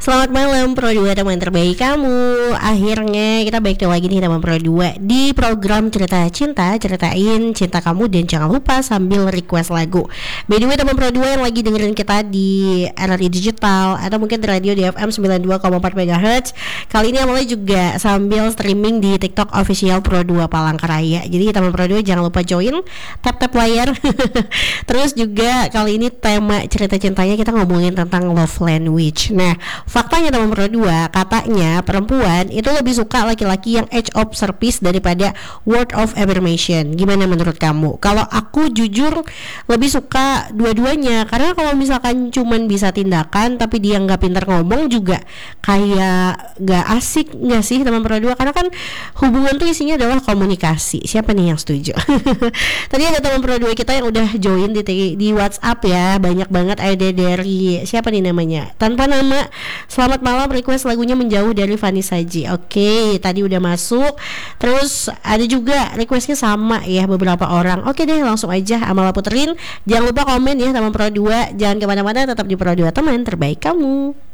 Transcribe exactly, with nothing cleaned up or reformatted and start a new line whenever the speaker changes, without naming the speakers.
Selamat malam Pro dua teman terbaik kamu. Akhirnya kita balik lagi nih teman Pro dua di program Cerita Cinta. Ceritain cinta kamu dan jangan lupa sambil request lagu. By the way teman Pro dua yang lagi dengerin kita di R R I Digital atau mungkin di radio di F M sembilan puluh dua koma empat megahertz, kali ini awalnya juga sambil streaming di TikTok official Pro dua Palangkaraya. Jadi teman Pro dua jangan lupa join, tap-tap layar. Terus juga kali ini tema cerita cintanya kita ngomongin tentang love language. Nah, faktanya teman Pro dua, katanya perempuan itu lebih suka laki-laki yang age of service daripada word of affirmation. Gimana menurut kamu? Kalau aku jujur lebih suka dua-duanya, karena kalau misalkan cuman bisa tindakan tapi dia nggak pintar ngomong juga kayak nggak asik nggak sih teman Pro dua? Karena kan hubungan tuh isinya adalah komunikasi. Siapa nih yang setuju? Tadi ada teman Pro dua kita yang udah join di di WhatsApp ya, banyak banget. Ada dari siapa nih namanya? Tanpa nama. Selamat malam, request lagunya Menjauh dari Vanessa J. Oke, tadi udah masuk. Terus ada juga requestnya sama ya beberapa orang. Oke deh, langsung aja Amala puterin. Jangan lupa komen ya teman Pro dua. Jangan kemana-mana, tetap di Pro dua teman terbaik kamu.